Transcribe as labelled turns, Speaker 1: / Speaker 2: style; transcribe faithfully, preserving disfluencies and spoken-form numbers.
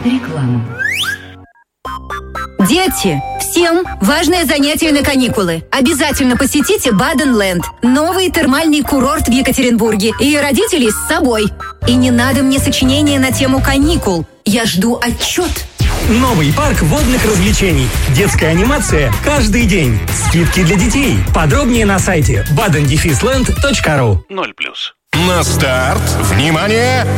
Speaker 1: Реклама. Дети, всем важное занятие на каникулы. Обязательно посетите Баденленд, новый термальный курорт в Екатеринбурге, и родителей с собой. И не надо мне сочинения на тему каникул. Я жду отчет.
Speaker 2: Новый парк водных развлечений. Детская анимация каждый день. Скидки для детей. Подробнее на сайте baden dash land точка ру.
Speaker 3: ноль плюс.
Speaker 4: На старт. Внимание!